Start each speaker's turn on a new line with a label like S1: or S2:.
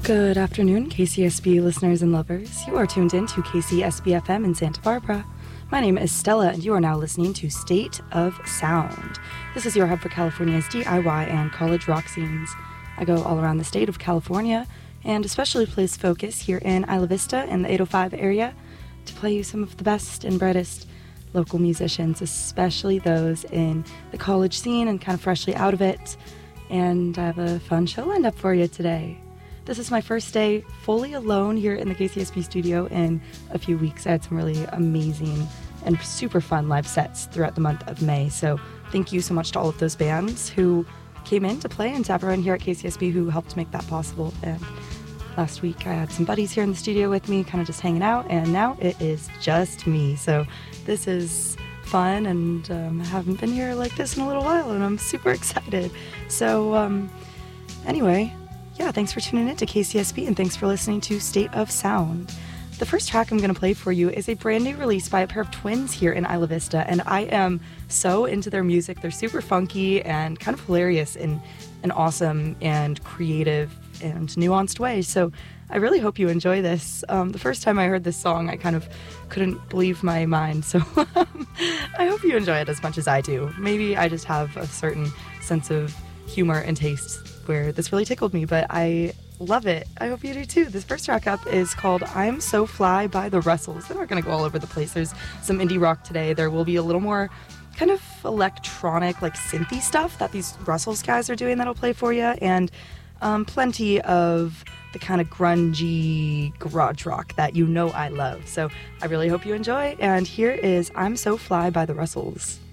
S1: Good afternoon, KCSB listeners and lovers. You are tuned in to KCSB FM in Santa Barbara. My name is Stella, and you are now listening to State of Sound. This is your hub for California's DIY and college rock scenes. I go all around the state of California, and especially place focus here in Isla Vista in the 805 area to play you some of the best and brightest local musicians, especially those in the college scene and kind of freshly out of it. And I have a fun show lined up for you today. This is my first day fully alone here in the KCSB studio in a few weeks. I had some really amazing and super fun live sets throughout the month of May. So thank you so much to all of those bands who came in to play and tap around here at KCSB who helped make that possible. And last week I had some buddies here in the studio with me, kind of just hanging out, and now it is just me. So this is fun, and I haven't been here like this in a little while, and I'm super excited. So anyway, yeah, thanks for tuning in to KCSB, and thanks for listening to State of Sound. The first track I'm going to play for you is a brand new release by a pair of twins here in Isla Vista, and I am so into their music. They're super funky and kind of hilarious in an awesome and creative and nuanced way, so I really hope you enjoy this. The first time I heard this song, I kind of couldn't believe my mind, so I hope you enjoy it as much as I do. Maybe I just have a certain sense of humor and taste where this really tickled me, but I love it. I hope you do too. This first track up is called I'm So Fly by the Russells. Then we're going to go all over the place. There's some indie rock today. There will be a little more kind of electronic, like synthy stuff that these Russells guys are doing that'll play for you, and plenty of the kind of grungy garage rock that you know I love. So I really hope you enjoy, and here is I'm So Fly by the Russells.